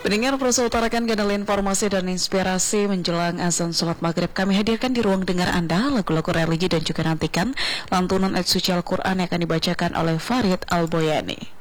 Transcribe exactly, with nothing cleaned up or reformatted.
Pendengar Prosa utarakan kanal informasi dan inspirasi menjelang azan sholat maghrib. Kami hadirkan di ruang dengar Anda lagu-lagu religi dan juga nantikan lantunan ayat suci Al-Quran yang akan dibacakan oleh Farid Al-Boyani.